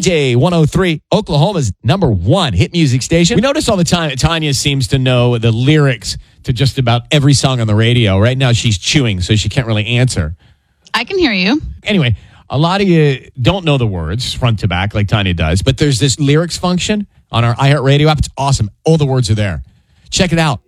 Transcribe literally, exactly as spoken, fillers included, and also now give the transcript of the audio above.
J one oh three, Oklahoma's number one hit music station. We notice all the time that Tanya seems to know the lyrics to just about every song on the radio. Right now she's chewing, so she can't really answer. I can hear you. Anyway, a lot of you don't know the words front to back like Tanya does, but there's this lyrics function on our iHeartRadio app. It's awesome. All the words are there. Check it out.